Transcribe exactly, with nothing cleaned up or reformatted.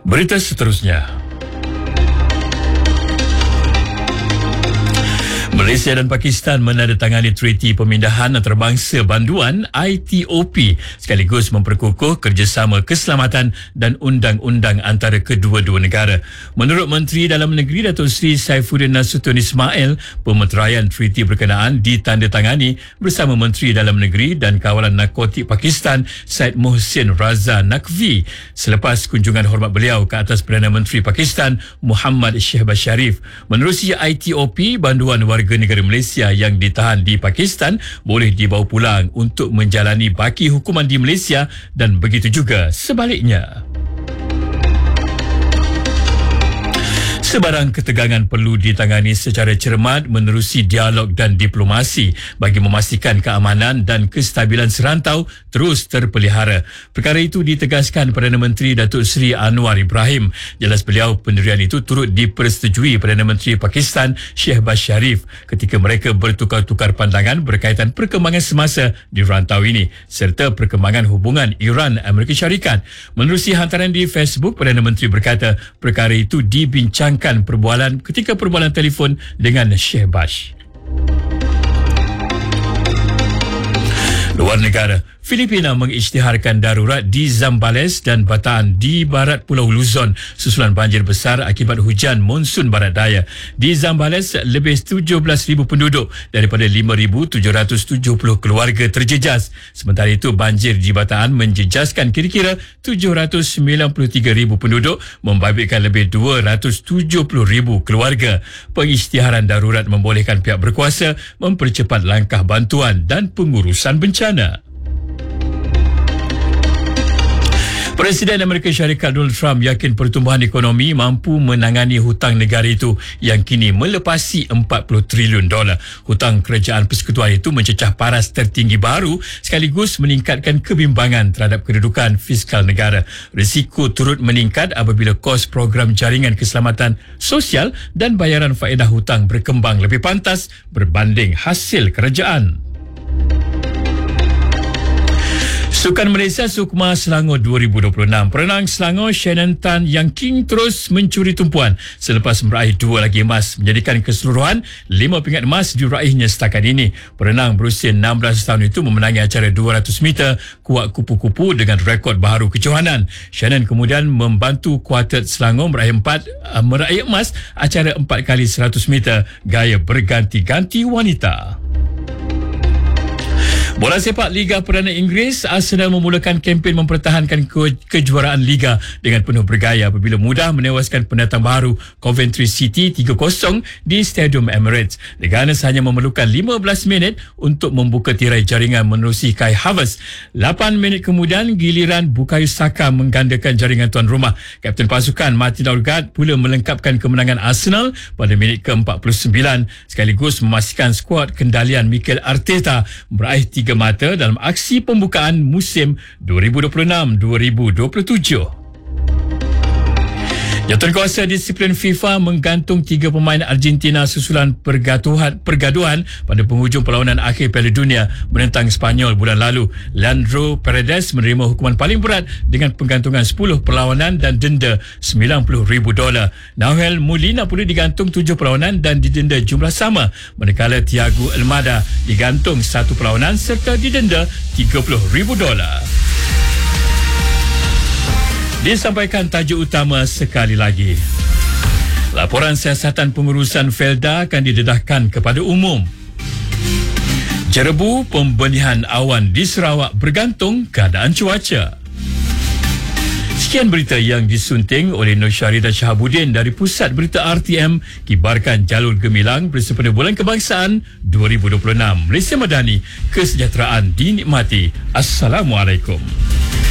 Berita seterusnya. Malaysia dan Pakistan menandatangani Treaty Pemindahan Antarabangsa Banduan I T O P sekaligus memperkukuh kerjasama keselamatan dan undang-undang antara kedua-dua negara. Menurut Menteri Dalam Negeri Datuk Seri Saifuddin Nasution Ismail, pemeteraian treaty berkenaan ditandatangani bersama Menteri Dalam Negeri dan Kawalan Narkotik Pakistan Syed Mohsin Raza Naqvi selepas kunjungan hormat beliau ke atas Perdana Menteri Pakistan Muhammad Shehbaz Sharif. Menerusi I T O P, banduan warga negara Malaysia yang ditahan di Pakistan boleh dibawa pulang untuk menjalani baki hukuman di Malaysia dan begitu juga sebaliknya. Sebarang ketegangan perlu ditangani secara cermat menerusi dialog dan diplomasi bagi memastikan keamanan dan kestabilan serantau terus terpelihara. Perkara itu ditegaskan Perdana Menteri Datuk Seri Anwar Ibrahim. Jelas beliau pendirian itu turut dipersetujui Perdana Menteri Pakistan Shehbaz Sharif ketika mereka bertukar-tukar pandangan berkaitan perkembangan semasa di rantau ini serta perkembangan hubungan Iran Amerika Syarikat. Menerusi hantaran di Facebook, Perdana Menteri berkata perkara itu dibincangkan perbualan ketika perbualan telefon dengan Shehbaz. Luar negara, Filipina mengisytiharkan darurat di Zambales dan Bataan di barat Pulau Luzon susulan banjir besar akibat hujan monsun barat daya. Di Zambales, lebih tujuh belas ribu penduduk daripada lima ribu tujuh ratus tujuh puluh keluarga terjejas. Sementara itu, banjir di Bataan menjejaskan kira-kira tujuh ratus sembilan puluh tiga ribu penduduk, membabitkan lebih dua ratus tujuh puluh ribu keluarga. Pengisytiharan darurat membolehkan pihak berkuasa mempercepat langkah bantuan dan pengurusan bencana. Presiden Amerika Syarikat Donald Trump yakin pertumbuhan ekonomi mampu menangani hutang negara itu yang kini melepasi empat puluh trilion dolar. Hutang kerajaan persekutuan itu mencecah paras tertinggi baru sekaligus meningkatkan kebimbangan terhadap kedudukan fiskal negara. Risiko turut meningkat apabila kos program jaringan keselamatan sosial dan bayaran faedah hutang berkembang lebih pantas berbanding hasil kerajaan. Sukan Malaysia Sukma Selangor dua ribu dua puluh enam. Perenang Selangor Shannon Tan Yang King terus mencuri tumpuan selepas meraih dua lagi emas, menjadikan keseluruhan lima pingat emas diraihnya setakat ini. Perenang berusia enam belas tahun itu memenangi acara dua ratus meter kuat kupu-kupu dengan rekod baharu kejohanan. Shannon kemudian membantu kuartet Selangor meraih empat uh, meraih emas acara empat kali seratus meter gaya berganti-ganti wanita. Bola sepak Liga Perdana Inggeris, Arsenal memulakan kempen mempertahankan ke- kejuaraan Liga dengan penuh bergaya apabila mudah menewaskan pendatang baru Coventry City tiga kosong di Stadium Emirates. The Gunners hanya memerlukan lima belas minit untuk membuka tirai jaringan menerusi Kai Havertz. lapan minit kemudian, giliran Bukayo Saka menggandakan jaringan tuan rumah. Kapten pasukan Martin Odegaard pula melengkapkan kemenangan Arsenal pada minit ke empat puluh sembilan sekaligus memastikan skuad kendalian Mikel Arteta meraih tiga mata dalam aksi pembukaan musim dua ribu dua puluh enam dua ribu dua puluh tujuh. Jawatankuasa disiplin FIFA menggantung tiga pemain Argentina susulan pergaduhan, pergaduhan pada penghujung perlawanan akhir Piala Dunia menentang Sepanyol bulan lalu. Leandro Paredes menerima hukuman paling berat dengan penggantungan sepuluh perlawanan dan denda sembilan puluh ribu dolar. Nahuel Molina pula digantung tujuh perlawanan dan didenda jumlah sama, manakala Thiago Almada digantung satu perlawanan serta didenda tiga puluh ribu dolar. Disampaikan tajuk utama sekali lagi. Laporan siasatan pengurusan Felda akan didedahkan kepada umum. Jerebu pembenihan awan di Sarawak bergantung keadaan cuaca. Sekian berita yang disunting oleh Nur Syaridah Shahabuddin dari Pusat Berita R T M, kibarkan jalur gemilang bersempena Bulan Kebangsaan dua ribu dua puluh enam. Malaysia Madani, kesejahteraan dinikmati. Assalamualaikum.